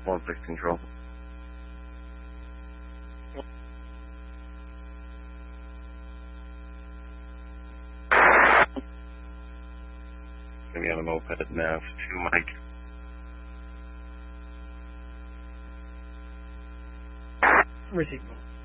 1-6 control. Gonna be on the moped nav 2 Mike. Receive.